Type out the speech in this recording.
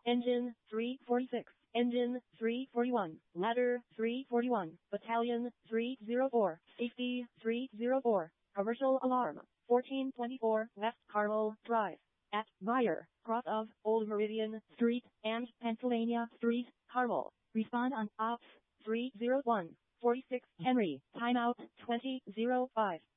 Engine 346, Engine 341, Ladder 341, Battalion 304, Safety 304, Commercial Alarm 1424 West Carmel Drive, at Meyer, cross of Old Meridian Street and Pennsylvania Street, Carmel. Respond on Ops 301, 46 Henry, timeout 2005.